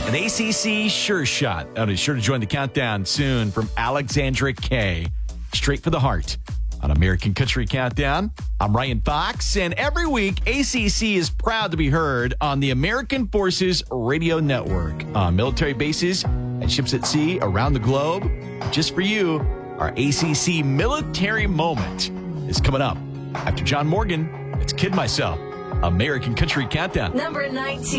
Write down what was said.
An ACC sure shot. Oh, be sure to join the countdown soon from Alexandra Kay. Straight for the heart on American Country Countdown. I'm Ryan Fox, and every week, ACC is proud to be heard on the American Forces Radio Network on military bases and ships at sea around the globe. Just for you, our ACC Military Moment is coming up. After John Morgan, it's Kid Myself, American Country Countdown. Number 19.